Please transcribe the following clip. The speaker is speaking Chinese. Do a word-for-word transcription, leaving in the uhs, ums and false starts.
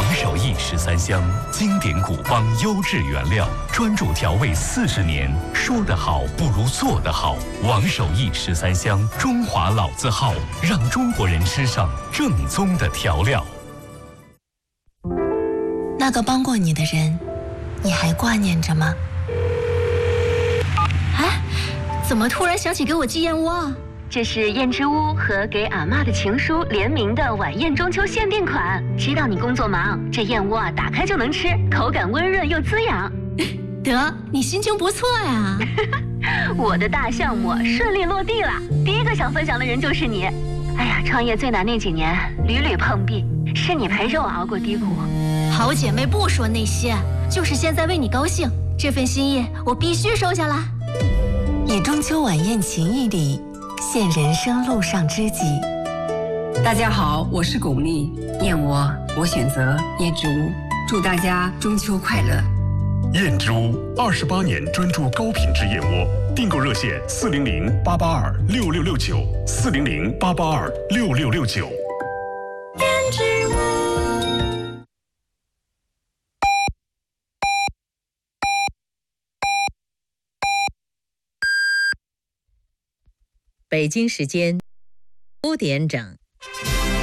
王守义十三香，经典古方优质原料，专注调味四十年。说得好不如做得好。王守义十三香，中华老字号，让中国人吃上正宗的调料。 那个帮过你的人，你还挂念着吗？ 哎，怎么突然想起给我寄燕窝啊？这是燕之屋和给阿嬷的情书联名的晚宴中秋限定款。知道你工作忙，这燕窝啊打开就能吃，口感温润又滋养。 得，你心情不错呀。 我的大项目顺利落地了，第一个想分享的人就是你。哎呀，创业最难那几年，屡屡碰壁，是你陪着我熬过低谷。 好姐妹不说那些，就是现在为你高兴，这份心意我必须收下来。以中秋晚宴情谊礼，献人生路上知己。 大家好，我是巩俐，燕窝我选择燕之屋，祝大家中秋快乐。 燕之屋二十八年专注高品质燕窝，订购热线四零零八八二六六六九四零零八八二六六六九。 燕之屋。 北京时间五点整。